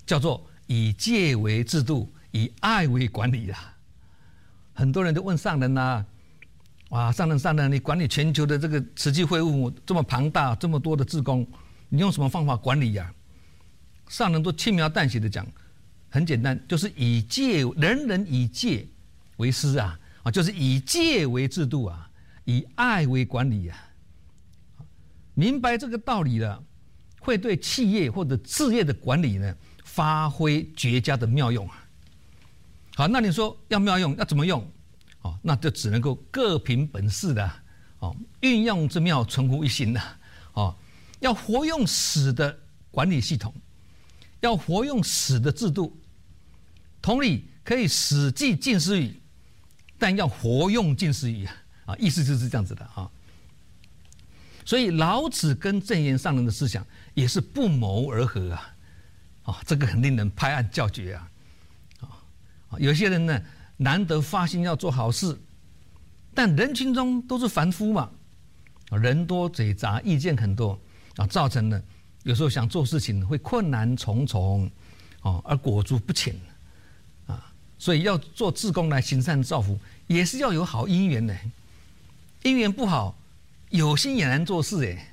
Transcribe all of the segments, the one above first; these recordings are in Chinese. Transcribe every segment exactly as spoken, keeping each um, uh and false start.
叫做以戒为制度，以爱为管理啊。很多人都问上人呐、啊，哇，上人上人，你管理全球的这个慈济会务这么庞大，这么多的志工，你用什么方法管理呀、啊？上人都轻描淡写的讲，很简单，就是以戒，人人以戒为师啊，啊，就是以戒为制度啊，以爱为管理啊。明白这个道理了，会对企业或者事业的管理呢，发挥绝佳的妙用啊。好，那你说要妙用，要怎么用？哦，那就只能够各凭本事的哦，运用之妙，存乎一心的哦，要活用史的管理系统，要活用史的制度。同理，可以史记近似语，但要活用近似语啊，意思就是这样子的啊。所以老子跟正言上人的思想也是不谋而合啊，啊，这个很令人拍案叫绝啊。有些人呢，难得发心要做好事，但人群中都是凡夫嘛，人多嘴杂，意见很多啊，造成了有时候想做事情会困难重重，哦，而裹足不前啊。所以要做志工来行善造福，也是要有好因缘的。因缘不好，有心也难做事哎。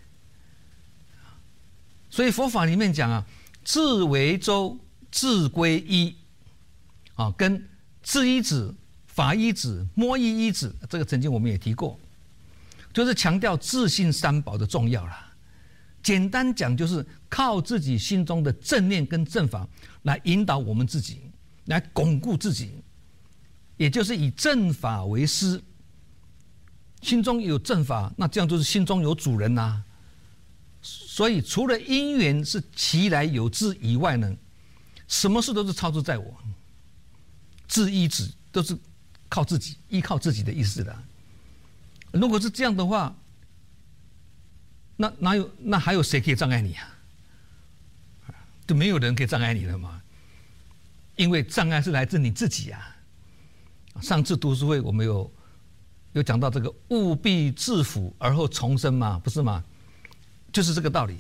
所以佛法里面讲啊，智为周，智归一。啊，跟智一子、法一子、摸一一子，这个曾经我们也提过，就是强调自信三宝的重要啦。简单讲，就是靠自己心中的正念跟正法来引导我们自己，来巩固自己，也就是以正法为师。心中有正法，那这样就是心中有主人呐、啊。所以，除了因缘是其来有自以外呢，什么事都是操之在我。自依止都是靠自己，依靠自己的意思的。如果是这样的话，那哪有那还有谁可以障碍你啊？就没有人可以障碍你了嘛？因为障碍是来自你自己啊。上次读书会我们有有讲到这个务必自辅而后重生嘛，不是吗？就是这个道理。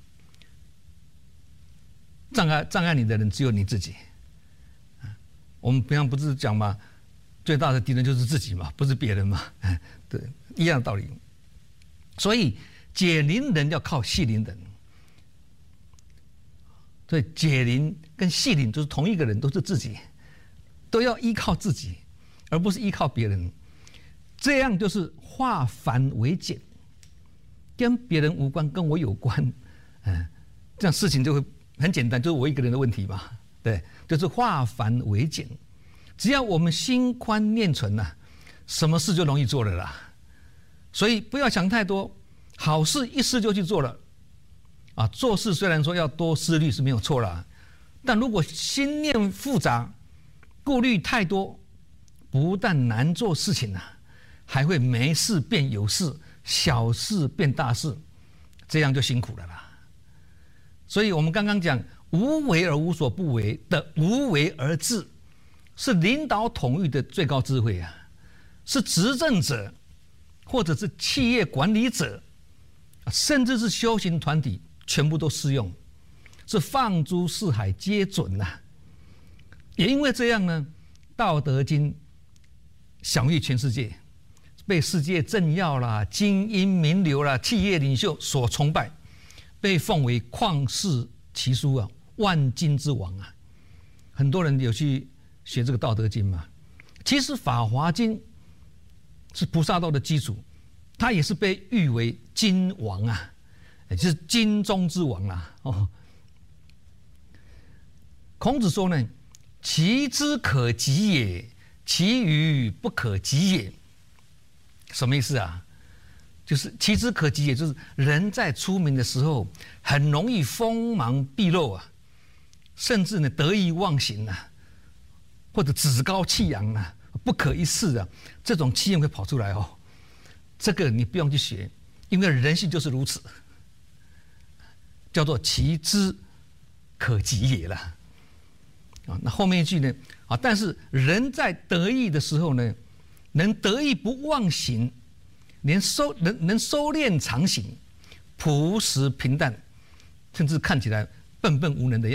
障碍障碍你的人只有你自己。我们平常不是讲嘛，最大的敌人就是自己嘛，不是别人嘛，对，一样的道理。所以解铃人要靠系铃人，所以解铃跟系铃都是同一个人，都是自己，都要依靠自己，而不是依靠别人。这样就是化繁为简，跟别人无关，跟我有关，嗯，这样事情就会很简单，就是我一个人的问题嘛。对，就是化繁为简，只要我们心宽念纯呐、啊，什么事就容易做了啦。所以不要想太多，好事一试就去做了。啊，做事虽然说要多思虑是没有错啦，但如果心念复杂，顾虑太多，不但难做事情啊，还会没事变有事，小事变大事，这样就辛苦了啦。所以我们刚刚讲。无为而无所不为的无为而治，是领导统御的最高智慧啊！是执政者，或者是企业管理者，甚至是修行团体，全部都适用，是放诸四海皆准呐、啊。也因为这样呢，《道德经》享誉全世界，被世界政要啦、精英名流啦、企业领袖所崇拜，被奉为旷世奇书啊。万经之王啊，很多人有去学这个《道德经》嘛。其实《法华经》是菩萨道的基础，它也是被誉为经王啊，也就是经中之王啊。哦，孔子说呢：“其之可及也，其余不可及也。”什么意思啊？就是其之可及也，就是人在出名的时候，很容易锋芒毕露啊。甚至呢得意忘形啊，或者趾高气扬啊，不可一世啊，这种气焰会跑出来哦。这个你不用去学，因为人性就是如此，叫做其之可及也了。啊，那后面一句呢？啊，但是人在得意的时候呢，能得意不忘形，连收能能收敛常形，朴实平淡，甚至看起来笨笨无能的样子。